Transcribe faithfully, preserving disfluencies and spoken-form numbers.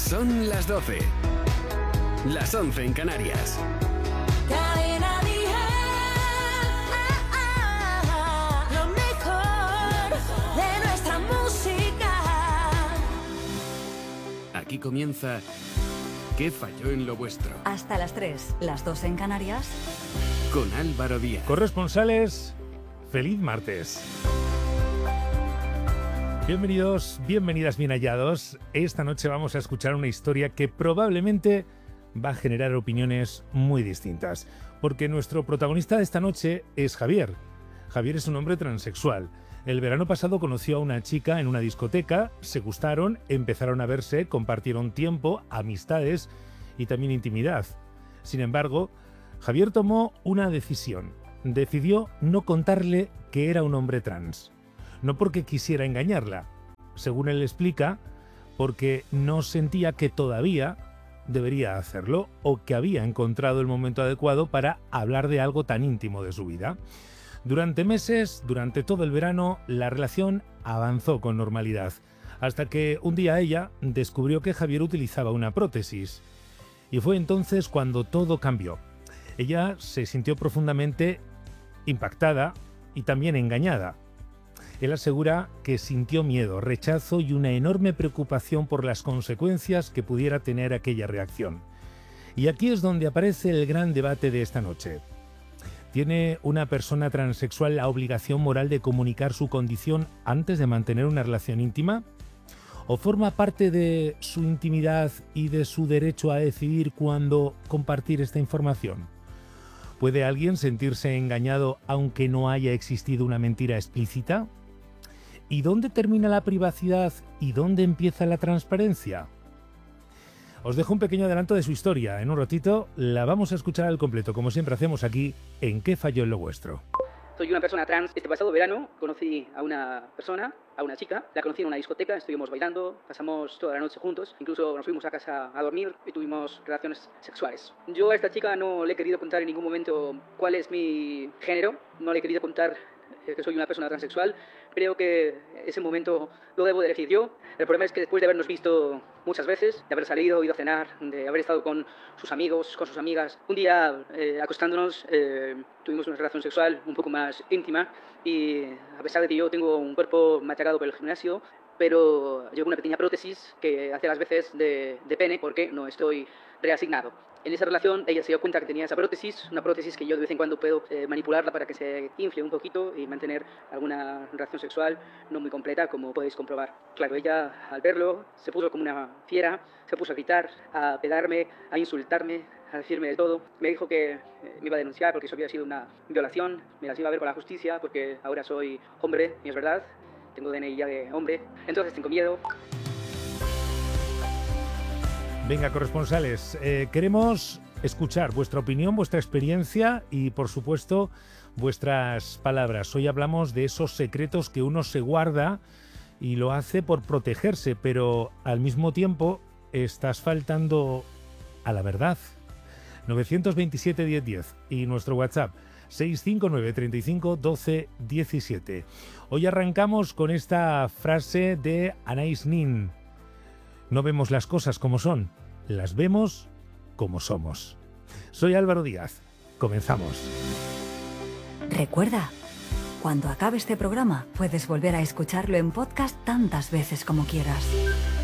Son las doce. Las once en Canarias. Cadena Dial, lo mejor de nuestra música. Aquí comienza ¿Qué falló en lo vuestro? Hasta las tres, las dos en Canarias. Con Álvaro Díaz. Corresponsales, feliz martes. Bienvenidos, bienvenidas, bien hallados. Esta noche vamos a escuchar una historia que probablemente va a generar opiniones muy distintas. Porque nuestro protagonista de esta noche es Javier. Javier es un hombre transexual. El verano pasado conoció a una chica en una discoteca, se gustaron, empezaron a verse, compartieron tiempo, amistades y también intimidad. Sin embargo, Javier tomó una decisión. Decidió no contarle que era un hombre trans. No porque quisiera engañarla, según él explica, porque no sentía que todavía debería hacerlo o que había encontrado el momento adecuado para hablar de algo tan íntimo de su vida. Durante meses, durante todo el verano, la relación avanzó con normalidad, hasta que un día ella descubrió que Javier utilizaba una prótesis. Y fue entonces cuando todo cambió. Ella se sintió profundamente impactada y también engañada. Él asegura que sintió miedo, rechazo y una enorme preocupación por las consecuencias que pudiera tener aquella reacción. Y aquí es donde aparece el gran debate de esta noche. ¿Tiene una persona transexual la obligación moral de comunicar su condición antes de mantener una relación íntima? ¿O forma parte de su intimidad y de su derecho a decidir cuándo compartir esta información? ¿Puede alguien sentirse engañado aunque no haya existido una mentira explícita? ¿Y dónde termina la privacidad y dónde empieza la transparencia? Os dejo un pequeño adelanto de su historia. En un ratito la vamos a escuchar al completo, como siempre hacemos aquí en ¿Qué falló en lo vuestro? Soy una persona trans. Este pasado verano conocí a una persona, a una chica. La conocí en una discoteca, estuvimos bailando, pasamos toda la noche juntos. Incluso nos fuimos a casa a dormir y tuvimos relaciones sexuales. Yo a esta chica no le he querido contar en ningún momento cuál es mi género. No le he querido contar que soy una persona transexual. Creo que ese momento lo debo de elegir yo. El problema es que después de habernos visto muchas veces, de haber salido, ido a cenar, de haber estado con sus amigos, con sus amigas, un día eh, acostándonos eh, tuvimos una relación sexual un poco más íntima y a pesar de que yo tengo un cuerpo machacado por el gimnasio, pero llevo una pequeña prótesis que hace las veces de, de pene porque no estoy reasignado. En esa relación ella se dio cuenta que tenía esa prótesis, una prótesis que yo de vez en cuando puedo eh, manipularla para que se infle un poquito y mantener alguna relación sexual no muy completa, como podéis comprobar. Claro, ella al verlo se puso como una fiera, se puso a gritar, a pegarme, a insultarme, a decirme de todo. Me dijo que eh, me iba a denunciar porque eso había sido una violación, me las iba a ver con la justicia porque ahora soy hombre y es verdad, tengo D N I ya de hombre, entonces tengo miedo. Venga, corresponsales, eh, queremos escuchar vuestra opinión, vuestra experiencia y, por supuesto, vuestras palabras. Hoy hablamos de esos secretos que uno se guarda y lo hace por protegerse, pero al mismo tiempo estás faltando a la verdad. nueve dos siete, diez diez y nuestro WhatsApp seis cinco nueve, treinta y cinco, doce, diecisiete. Hoy arrancamos con esta frase de Anais Nin. No vemos las cosas como son, las vemos como somos. Soy Álvaro Díaz. Comenzamos. Recuerda, cuando acabe este programa puedes volver a escucharlo en podcast tantas veces como quieras.